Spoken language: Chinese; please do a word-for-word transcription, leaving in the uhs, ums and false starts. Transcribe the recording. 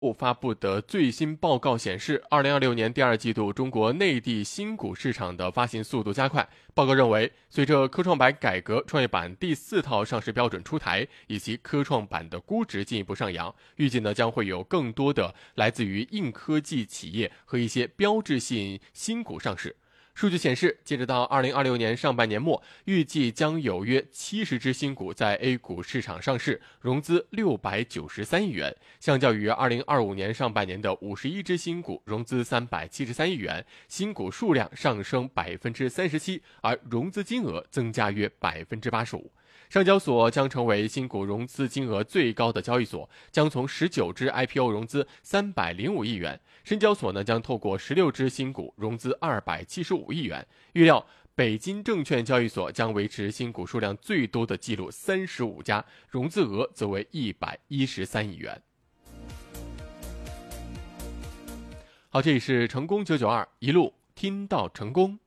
发布的最新报告显示，二零二六年第二季度中国内地新股市场的发行速度加快。报告认为，随着科创板改革、创业板第四套上市标准出台，以及科创板的估值进一步上扬，预计呢将会有更多的来自于硬科技企业和一些标志性新股上市。数据显示，截止到二零二六年上半年末，预计将有约七十只新股在 A 股市场上市，融资六百九十三亿元，相较于二零二五年上半年的五十一只新股，融资三百七十三亿元，新股数量上升百分之三十七，而融资金额增加约百分之八十五。上交所将成为新股融资金额最高的交易所，将从十九只 I P O 融资三百零五亿元。深交所呢将透过十六只新股融资二百七十五亿元。预料北京证券交易所将维持新股数量最多的记录三十五家，融资额则为一百一十三亿元。好，这里是成功九九二，一路听到成功。